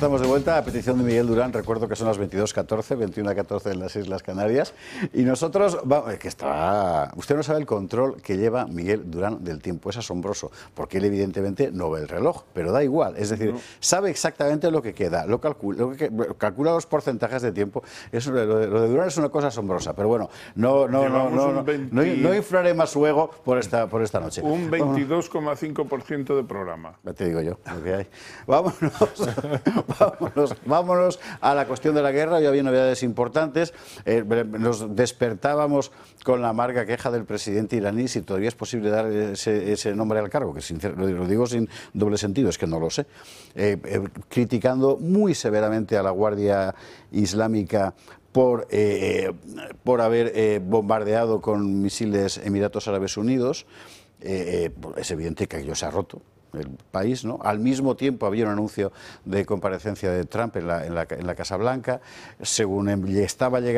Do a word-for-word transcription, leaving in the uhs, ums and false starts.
estamos de vuelta a petición de Miguel Durán. Recuerdo que son las veintidós catorce, veintiuna catorce en las Islas Canarias. Y nosotros, vamos, que está... Usted no sabe el control que lleva Miguel Durán del tiempo. Es asombroso, porque él evidentemente no ve el reloj, pero da igual. Es decir, no. sabe exactamente lo que queda, lo calcula, lo que, calcula los porcentajes de tiempo. Eso, lo, de, lo de Durán es una cosa asombrosa, pero bueno, no, no, no, no, no, veinte... no, no inflaré más su ego por esta, por esta noche. Un veintidós coma cinco por ciento de programa. Ya te digo yo, lo que hay. Vámonos, vámonos, vámonos a la cuestión de la guerra. Hoy había novedades importantes. Eh, nos despertábamos con la amarga queja del presidente iraní si todavía es posible dar ese, ese nombre al cargo, que sincer, lo digo sin doble sentido, es que no lo sé, eh, eh, criticando muy severamente a la Guardia Islámica por, eh, por haber eh, bombardeado con misiles Emiratos Árabes Unidos. Eh, eh, es evidente que aquello se ha roto el país, ¿no? Al mismo tiempo había un anuncio de comparecencia de Trump en la, en la, en la Casa Blanca, según estaba llegando